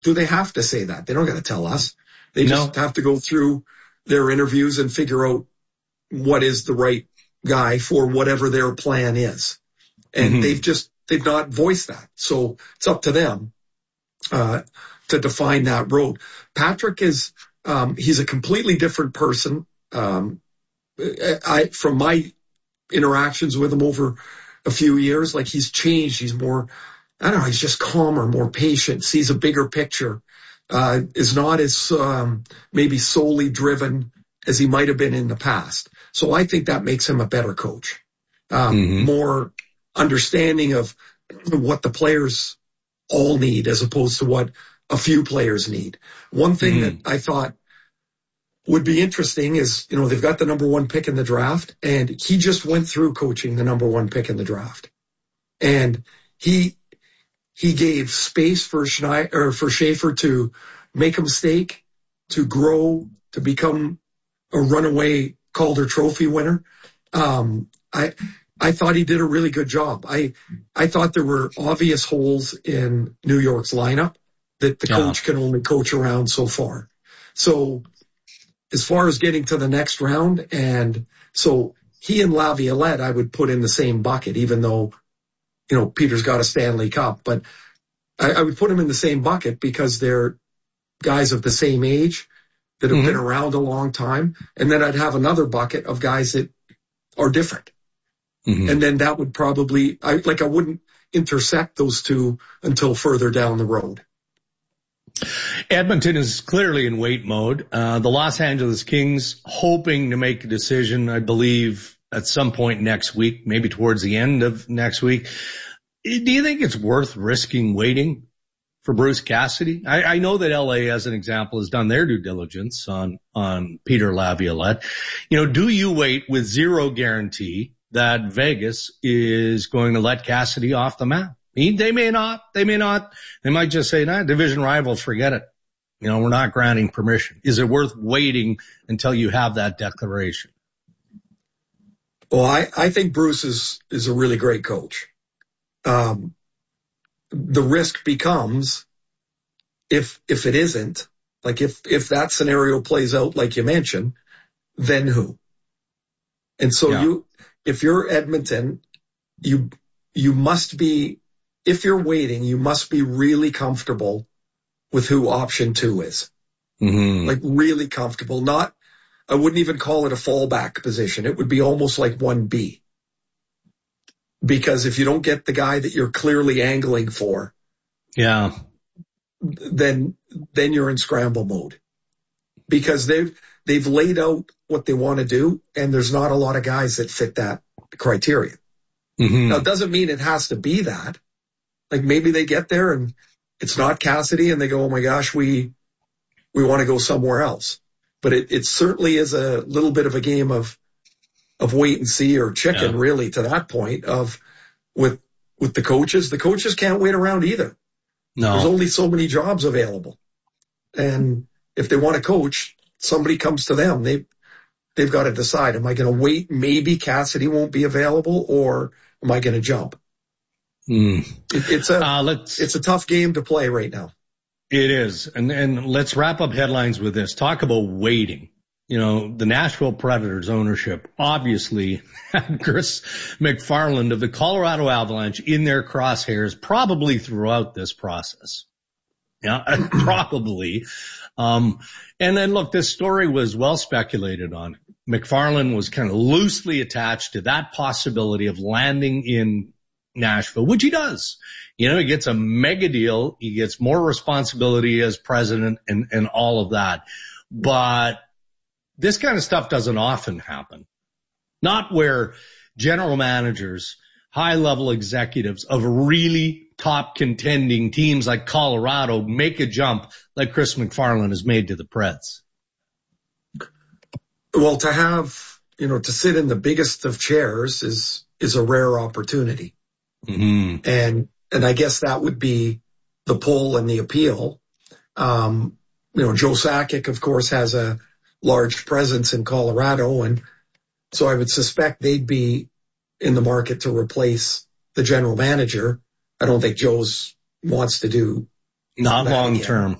do they have to say that? They don't got to tell us. They just have to go through their interviews and figure out what is the right guy for whatever their plan is. And they've not voiced that. So it's up to them, to define that road. Patrick is, he's a completely different person. From my interactions with him over a few years, like he's changed. He's more, I don't know, he's just calmer, more patient, sees a bigger picture, is not as maybe solely driven as he might have been in the past. So I think that makes him a better coach, more understanding of what the players all need as opposed to what a few players need. One thing that I thought would be interesting is, they've got the number 1 pick in the draft, and he just went through coaching the number 1 pick in the draft. And he gave space for Schaefer to make a mistake, to grow, to become a runaway Calder Trophy winner. I thought he did a really good job. I thought there were obvious holes in New York's lineup that the coach can only coach around so far. So as far as getting to the next round, and so he and Laviolette I would put in the same bucket, even though, Peter's got a Stanley Cup, but I would put him in the same bucket because they're guys of the same age that have been around a long time. And then I'd have another bucket of guys that are different. And then that would probably, I wouldn't intersect those two until further down the road. Edmonton is clearly in wait mode. The Los Angeles Kings hoping to make a decision, I believe, at some point next week, maybe towards the end of next week. Do you think it's worth risking waiting for Bruce Cassidy? I know that LA, as an example, has done their due diligence on Peter Laviolette. Do you wait with zero guarantee that Vegas is going to let Cassidy off the map? They may not. They might just say, nah, division rivals, forget it. We're not granting permission. Is it worth waiting until you have that declaration? Well, I think Bruce is a really great coach. The risk becomes if it isn't, like if that scenario plays out like you mentioned, then who? And so if you're Edmonton, you must be, if you're waiting, you must be really comfortable with who option 2 is. Like really comfortable. I wouldn't even call it a fallback position. It would be almost like 1B. Because if you don't get the guy that you're clearly angling for, then you're in scramble mode. Because they've laid out what they want to do, and there's not a lot of guys that fit that criteria. Now, it doesn't mean it has to be that. Like maybe they get there and it's not Cassidy and they go, oh my gosh, we want to go somewhere else. But it certainly is a little bit of a game of wait and see or chicken, really, to that point of with the coaches. The coaches can't wait around either. No. There's only so many jobs available. And if they want to coach, somebody comes to them. They've got to decide, am I going to wait? Maybe Cassidy won't be available, or am I going to jump? It's a tough game to play right now. It is. And let's wrap up headlines with this. Talk about waiting. The Nashville Predators ownership obviously had Chris McFarland of the Colorado Avalanche in their crosshairs probably throughout this process. Probably. And then look, this story was well speculated on. McFarland was kind of loosely attached to that possibility of landing in Nashville, which he does. He gets a mega deal. He gets more responsibility as president and all of that. But this kind of stuff doesn't often happen. Not where general managers, high-level executives of really top contending teams like Colorado make a jump like Chris McFarland has made to the Preds. Well, to have, to sit in the biggest of chairs is a rare opportunity. And I guess that would be the pull and the appeal. Joe Sakic, of course, has a large presence in Colorado. And so I would suspect they'd be in the market to replace the general manager. I don't think Joe's wants to do Not long term.